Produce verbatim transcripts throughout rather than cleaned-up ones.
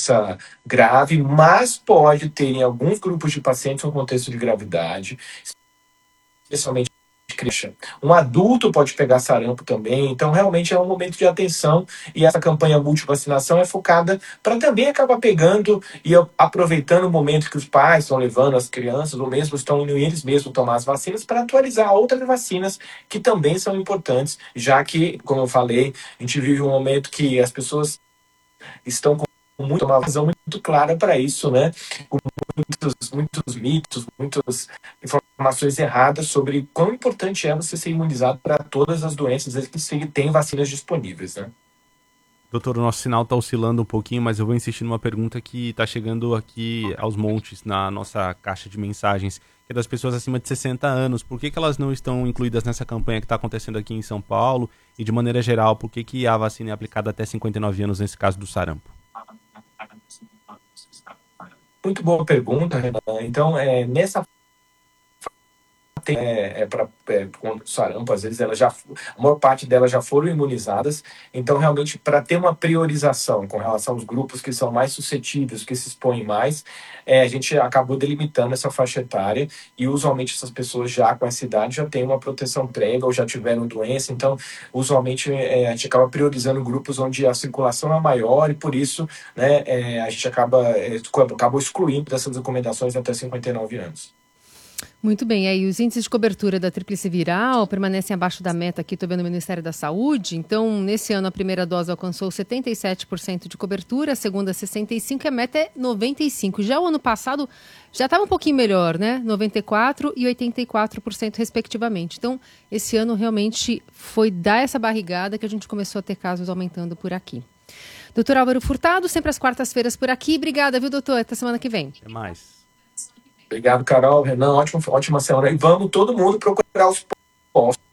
doença grave, mas pode ter em alguns grupos de pacientes um contexto de gravidade, especialmente criança. Um adulto pode pegar sarampo também, então realmente é um momento de atenção e essa campanha multivacinação é focada para também acabar pegando e aproveitando o momento que os pais estão levando as crianças, ou mesmo estão indo eles mesmos tomar as vacinas, para atualizar outras vacinas que também são importantes, já que, como eu falei, a gente vive um momento que as pessoas estão com muito, uma visão muito clara para isso, né? Com muitos, muitos mitos, muitas informações erradas sobre quão importante é você ser imunizado para todas as doenças que tem vacinas disponíveis, né? Doutor, o nosso sinal está oscilando um pouquinho, mas eu vou insistir numa pergunta que está chegando aqui aos montes na nossa caixa de mensagens, que é das pessoas acima de sessenta anos. Por que que elas não estão incluídas nessa campanha que está acontecendo aqui em São Paulo? E, de maneira geral, por que que a vacina é aplicada até cinquenta e nove anos nesse caso do sarampo? Muito boa pergunta, Renan. Então, é, nessa é, é para é, sarampo, às vezes ela já, a maior parte delas já foram imunizadas, então realmente para ter uma priorização com relação aos grupos que são mais suscetíveis, que se expõem mais, é, a gente acabou delimitando essa faixa etária e usualmente essas pessoas já com essa idade já têm uma proteção prévia ou já tiveram doença, então usualmente é, a gente acaba priorizando grupos onde a circulação é maior e por isso, né, é, a gente acaba, é, acabou excluindo dessas recomendações até cinquenta e nove anos. Muito bem, aí os índices de cobertura da tríplice viral permanecem abaixo da meta aqui, estou vendo no Ministério da Saúde. Então, nesse ano, a primeira dose alcançou setenta e sete por cento de cobertura, a segunda sessenta e cinco por cento e a meta é noventa e cinco por cento. Já o ano passado já estava um pouquinho melhor, né? noventa e quatro por cento e oitenta e quatro por cento, respectivamente. Então, esse ano realmente foi dar essa barrigada que a gente começou a ter casos aumentando por aqui. Doutor Álvaro Furtado, sempre às quartas-feiras por aqui. Obrigada, viu, doutor? Até semana que vem. Até mais. Obrigado, Carol, Renan, ótima, ótima semana. E vamos todo mundo procurar os postos.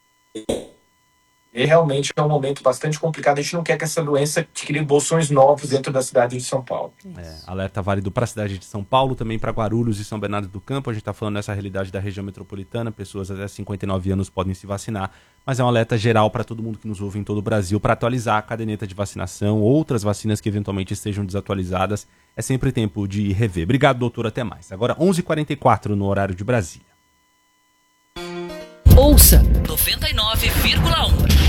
E realmente é um momento bastante complicado. A gente não quer que essa doença crie bolsões novos dentro da cidade de São Paulo. É, alerta válido para a cidade de São Paulo, também para Guarulhos e São Bernardo do Campo. A gente está falando nessa realidade da região metropolitana. Pessoas até cinquenta e nove anos podem se vacinar. Mas é um alerta geral para todo mundo que nos ouve em todo o Brasil para atualizar a caderneta de vacinação, outras vacinas que eventualmente estejam desatualizadas. É sempre tempo de rever. Obrigado, doutor. Até mais. Agora, onze e quarenta e quatro no horário de Brasília. Ouça noventa e nove vírgula um.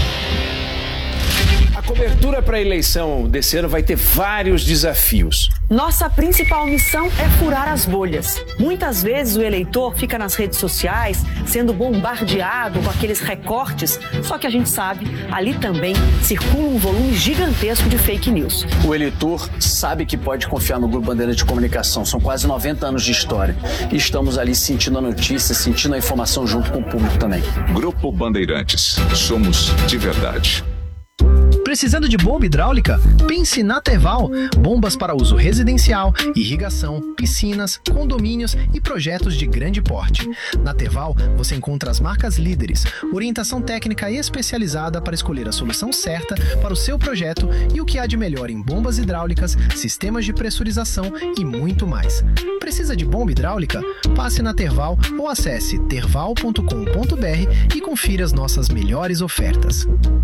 A cobertura para a eleição desse ano vai ter vários desafios. Nossa principal missão é furar as bolhas. Muitas vezes o eleitor fica nas redes sociais sendo bombardeado com aqueles recortes, só que a gente sabe, ali também circula um volume gigantesco de fake news. O eleitor sabe que pode confiar no Grupo Bandeirantes de Comunicação. São quase noventa anos de história. E estamos ali sentindo a notícia, sentindo a informação junto com o público também. Grupo Bandeirantes. Somos de verdade. Precisando de bomba hidráulica? Pense na Terval. Bombas para uso residencial, irrigação, piscinas, condomínios e projetos de grande porte. Na Terval, você encontra as marcas líderes, orientação técnica especializada para escolher a solução certa para o seu projeto e o que há de melhor em bombas hidráulicas, sistemas de pressurização e muito mais. Precisa de bomba hidráulica? Passe na Terval ou acesse terval ponto com ponto br e confira as nossas melhores ofertas.